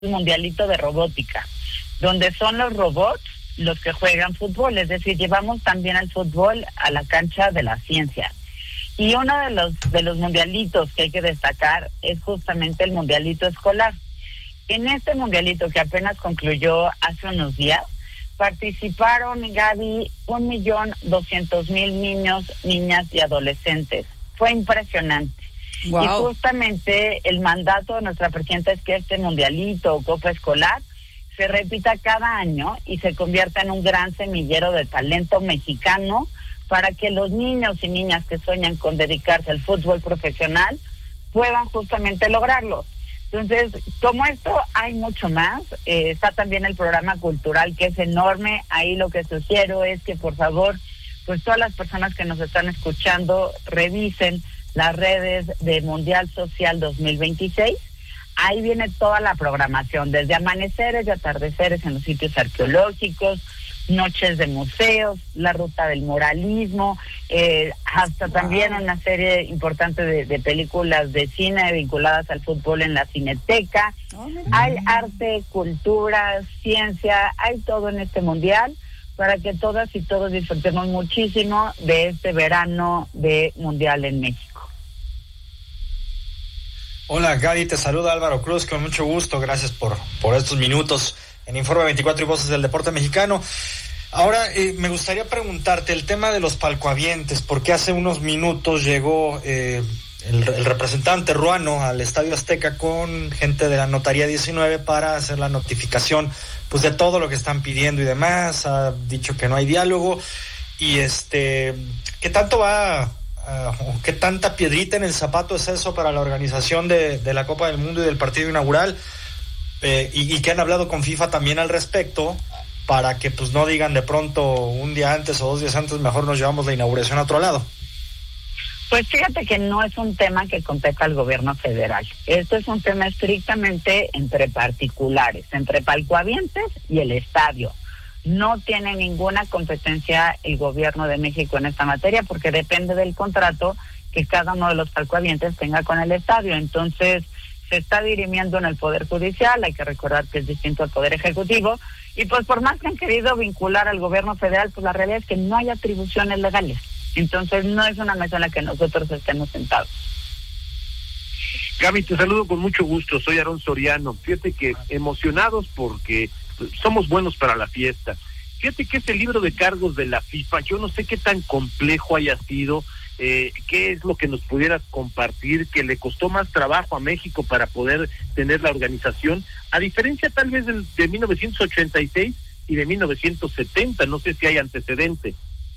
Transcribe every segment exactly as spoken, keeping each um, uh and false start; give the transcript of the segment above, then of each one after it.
mundialito de robótica, donde son los robots los que juegan fútbol, es decir, llevamos también el fútbol a la cancha de la ciencia. Y uno de los de los mundialitos que hay que destacar es justamente el mundialito escolar. En este mundialito que apenas concluyó hace unos días, participaron, Gaby, un millón doscientos mil niños, niñas y adolescentes. Fue impresionante. Wow. Y justamente el mandato de nuestra presidenta es que este mundialito o Copa Escolar se repita cada año y se convierta en un gran semillero de talento mexicano para que los niños y niñas que sueñan con dedicarse al fútbol profesional puedan justamente lograrlo. Entonces, como esto hay mucho más, eh, está también el programa cultural que es enorme. Ahí lo que sugiero es que por favor, pues todas las personas que nos están escuchando revisen las redes de Mundial Social dos mil veintiséis. Ahí viene toda la programación, desde amaneceres y atardeceres en los sitios arqueológicos, noches de museos, la ruta del muralismo, eh, hasta wow. también una serie importante de, de películas de cine vinculadas al fútbol en la Cineteca. Oh, hay arte, cultura, ciencia, hay todo en este mundial para que todas y todos disfrutemos muchísimo de este verano de Mundial en México. Hola Gaby, te saluda Álvaro Cruz, con mucho gusto, gracias por, por estos minutos en Informe veinticuatro y Voces del Deporte Mexicano. Ahora, eh, me gustaría preguntarte el tema de los palcoavientes, porque hace unos minutos llegó eh, el, el representante ruano al Estadio Azteca con gente de la Notaría diecinueve para hacer la notificación pues de todo lo que están pidiendo y demás. Ha dicho que no hay diálogo y este, ¿qué tanto va... Uh, ¿qué tanta piedrita en el zapato es eso para la organización de, de la Copa del Mundo y del partido inaugural? Eh, y, y que han hablado con FIFA también al respecto para que pues no digan de pronto un día antes o dos días antes mejor nos llevamos la inauguración a otro lado. Pues fíjate que no es un tema que compete al gobierno federal. Esto es un tema estrictamente entre particulares, entre palcoavientes y el estadio. No tiene ninguna competencia el gobierno de México en esta materia porque depende del contrato que cada uno de los palcoavientes tenga con el estadio. Entonces, se está dirimiendo en el Poder Judicial, hay que recordar que es distinto al Poder Ejecutivo, y pues por más que han querido vincular al gobierno federal, pues la realidad es que no hay atribuciones legales. Entonces, no es una mesa en la que nosotros estemos sentados. Gaby, te saludo con mucho gusto, soy Aarón Soriano. Fíjate que emocionados porque somos buenos para la fiesta. Fíjate que este libro de cargos de la FIFA, yo no sé qué tan complejo haya sido, eh, qué es lo que nos pudieras compartir, que le costó más trabajo a México para poder tener la organización, a diferencia tal vez de, de mil novecientos ochenta y seis y de mil novecientos setenta, no sé si hay antecedente.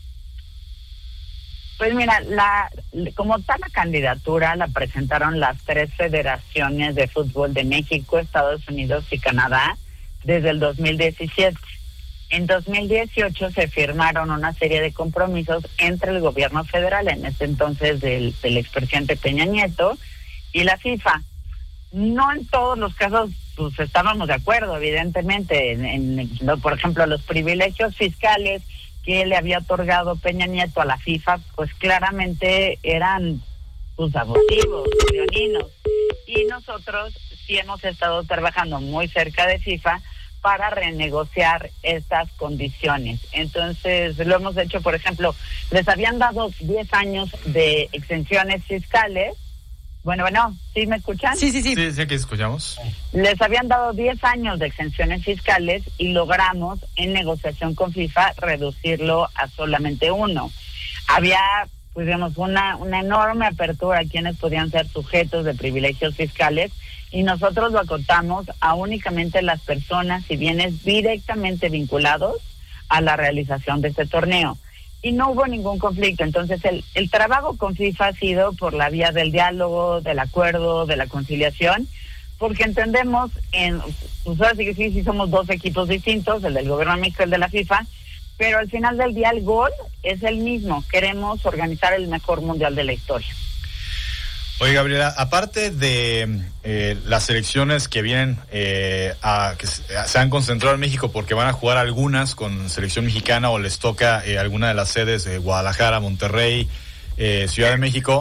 Pues mira, la como tal la candidatura la presentaron las tres federaciones de fútbol de México, Estados Unidos y Canadá desde el dos mil diecisiete. En dos mil dieciocho se firmaron una serie de compromisos entre el gobierno federal, en ese entonces del, del expresidente Peña Nieto, y la FIFA. No en todos los casos pues estábamos de acuerdo, evidentemente, en, en por ejemplo, los privilegios fiscales que le había otorgado Peña Nieto a la FIFA, pues claramente eran pues abusivos, leoninos. Y nosotros sí hemos estado trabajando muy cerca de FIFA para renegociar estas condiciones. Entonces, lo hemos hecho, por ejemplo, les habían dado diez años de exenciones fiscales. Bueno, bueno, ¿sí me escuchan? Sí, sí, sí. Sí, sí, que escuchamos. Les habían dado diez años de exenciones fiscales y logramos, en negociación con FIFA, reducirlo a solamente uno. Había, pues, digamos, una, una enorme apertura a quienes podían ser sujetos de privilegios fiscales, y nosotros lo acotamos a únicamente las personas y bienes directamente vinculados a la realización de este torneo. Y no hubo ningún conflicto. Entonces, el, el trabajo con FIFA ha sido por la vía del diálogo, del acuerdo, de la conciliación, porque entendemos, en, pues ahora sí que sí, sí somos dos equipos distintos, el del gobierno mixto y el de la FIFA, pero al final del día el gol es el mismo. Queremos organizar el mejor mundial de la historia. Oye, Gabriela, aparte de eh, las selecciones que vienen eh, a que se han concentrado en México porque van a jugar algunas con selección mexicana o les toca eh, alguna de las sedes de Guadalajara, Monterrey, eh, Ciudad de México,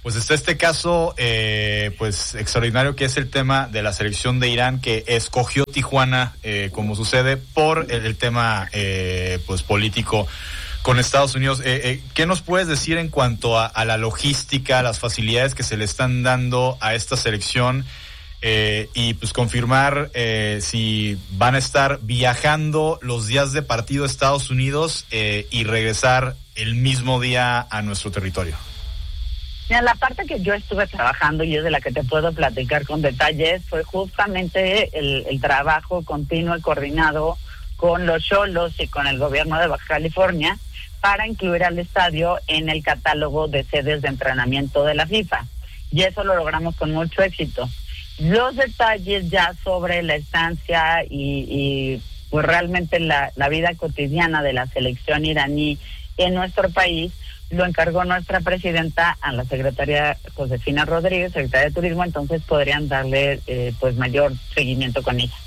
Pues está este caso, eh, pues extraordinario, que es el tema de la selección de Irán, que escogió Tijuana, eh, como sucede, por el, el tema eh, pues político con Estados Unidos. Eh, eh, ¿Qué nos puedes decir en cuanto a, a la logística, las facilidades que se le están dando a esta selección? Eh, y pues confirmar eh, si van a estar viajando los días de partido a Estados Unidos eh, y regresar el mismo día a nuestro territorio. Mira, la parte que yo estuve trabajando y es de la que te puedo platicar con detalles fue justamente el, el trabajo continuo y coordinado con los Xolos y con el gobierno de Baja California para incluir al estadio en el catálogo de sedes de entrenamiento de la FIFA. Y eso lo logramos con mucho éxito. Los detalles ya sobre la estancia y, y pues realmente la, la vida cotidiana de la selección iraní en nuestro país lo encargó nuestra presidenta a la secretaria Josefina Rodríguez, secretaria de Turismo, entonces podrían darle eh, pues mayor seguimiento con ella.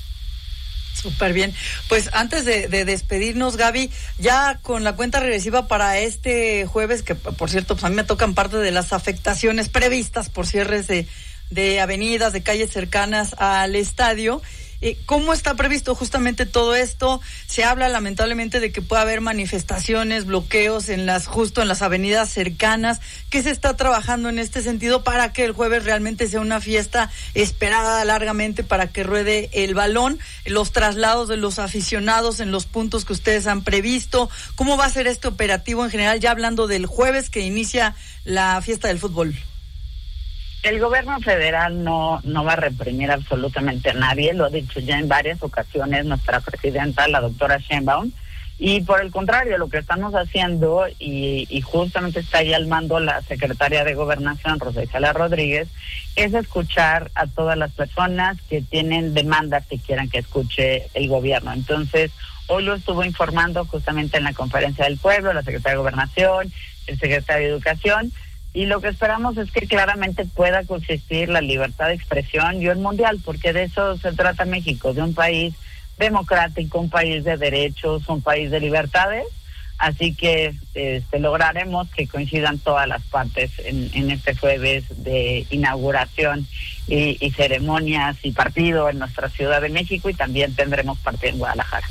Súper bien. Pues antes de, de despedirnos, Gaby, ya con la cuenta regresiva para este jueves, que por cierto, pues a mí me tocan parte de las afectaciones previstas por cierres de, de avenidas, de calles cercanas al estadio. Eh, ¿Cómo está previsto justamente todo esto? Se habla lamentablemente de que puede haber manifestaciones, bloqueos en las justo en las avenidas cercanas. ¿Qué se está trabajando en este sentido para que el jueves realmente sea una fiesta esperada largamente, para que ruede el balón? Los traslados de los aficionados en los puntos que ustedes han previsto. ¿Cómo va a ser este operativo en general, ya hablando del jueves que inicia la fiesta del fútbol? El gobierno federal no no va a reprimir absolutamente a nadie, lo ha dicho ya en varias ocasiones nuestra presidenta, la doctora Sheinbaum, y por el contrario, lo que estamos haciendo, y, y justamente está ahí al mando la secretaria de Gobernación, Rosa Isela Rodríguez, es escuchar a todas las personas que tienen demandas que quieran que escuche el gobierno. Entonces, hoy lo estuvo informando justamente en la conferencia del pueblo, la secretaria de Gobernación, el secretario de Educación, y lo que esperamos es que claramente pueda coexistir la libertad de expresión y el mundial, porque de eso se trata México, de un país democrático, un país de derechos, un país de libertades. Así que este, lograremos que coincidan todas las partes en, en este jueves de inauguración y, y ceremonias y partido en nuestra Ciudad de México, y también tendremos partido en Guadalajara.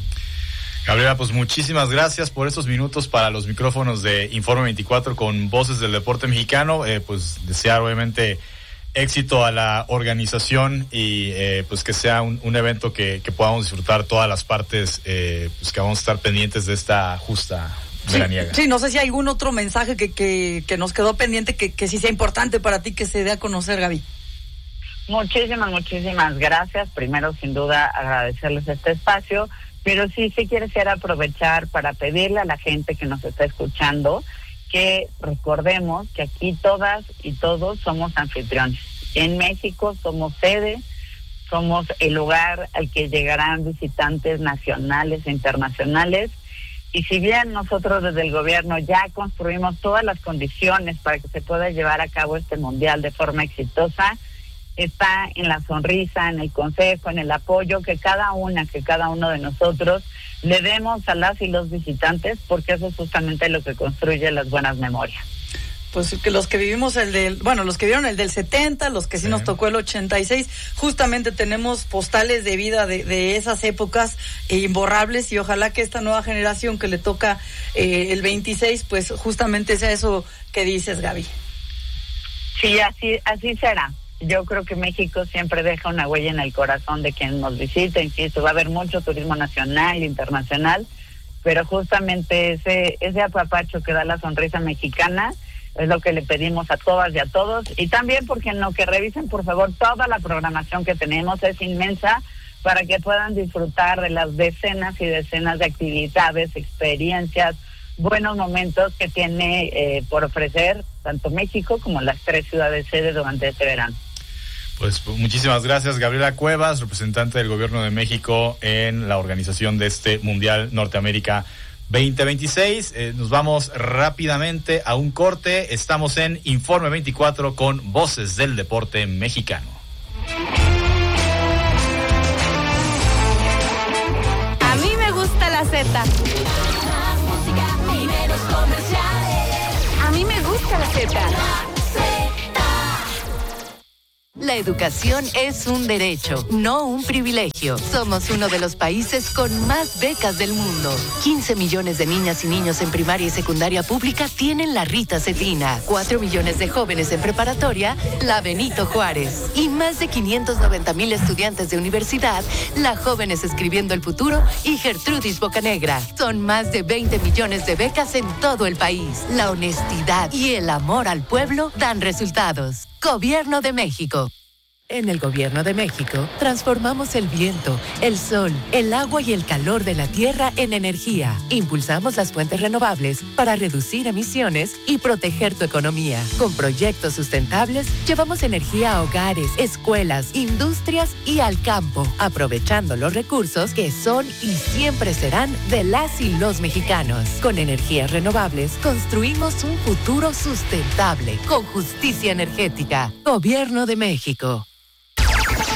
Gabriela, pues muchísimas gracias por estos minutos para los micrófonos de Informe veinticuatro con Voces del Deporte Mexicano. Eh, pues desear obviamente éxito a la organización y eh, pues que sea un, un evento que, que podamos disfrutar todas las partes, eh, pues que vamos a estar pendientes de esta justa veraniega. Sí, sí, no sé si hay algún otro mensaje que, que, que nos quedó pendiente que, que sí sea importante para ti que se dé a conocer, Gaby. Muchísimas, muchísimas gracias. Primero, sin duda, agradecerles este espacio. Pero sí, sí quisiera aprovechar para pedirle a la gente que nos está escuchando que recordemos que aquí todas y todos somos anfitriones. En México somos sede, somos el lugar al que llegarán visitantes nacionales e internacionales. Y si bien nosotros desde el gobierno ya construimos todas las condiciones para que se pueda llevar a cabo este mundial de forma exitosa, está en la sonrisa, en el consejo, en el apoyo que cada una, que cada uno de nosotros le demos a las y los visitantes, porque eso es justamente lo que construye las buenas memorias. Pues que los que vivimos el del, bueno, los que vieron el del setenta, los que sí, sí nos tocó el ochenta y seis, justamente tenemos postales de vida de, de esas épocas eh, imborrables, y ojalá que esta nueva generación que le toca eh, el veintiséis, pues justamente sea eso que dices, Gaby. Sí, así, así será. Yo creo que México siempre deja una huella en el corazón de quien nos visita. Insisto, va a haber mucho turismo nacional e internacional, pero justamente ese ese apapacho que da la sonrisa mexicana es lo que le pedimos a todas y a todos. Y también, porque no, que revisen por favor toda la programación que tenemos, es inmensa, para que puedan disfrutar de las decenas y decenas de actividades, experiencias, buenos momentos que tiene eh, por ofrecer tanto México como las tres ciudades sede durante este verano. Pues muchísimas gracias, Gabriela Cuevas, representante del Gobierno de México en la organización de este Mundial Norteamérica veinte veintiséis. Eh, nos vamos rápidamente a un corte. Estamos en Informe veinticuatro con Voces del Deporte Mexicano. A mí me gusta la Z. A mí me gusta la Z. La educación es un derecho, no un privilegio. Somos uno de los países con más becas del mundo. quince millones de niñas y niños en primaria y secundaria pública tienen la Rita Cetina. cuatro millones de jóvenes en preparatoria, la Benito Juárez. Y más de quinientos noventa mil estudiantes de universidad, la Jóvenes Escribiendo el Futuro y Gertrudis Bocanegra. Son más de veinte millones de becas en todo el país. La honestidad y el amor al pueblo dan resultados. Gobierno de México. En el Gobierno de México, transformamos el viento, el sol, el agua y el calor de la tierra en energía. Impulsamos las fuentes renovables para reducir emisiones y proteger tu economía. Con proyectos sustentables, llevamos energía a hogares, escuelas, industrias y al campo, aprovechando los recursos que son y siempre serán de las y los mexicanos. Con energías renovables, construimos un futuro sustentable, con justicia energética. Gobierno de México.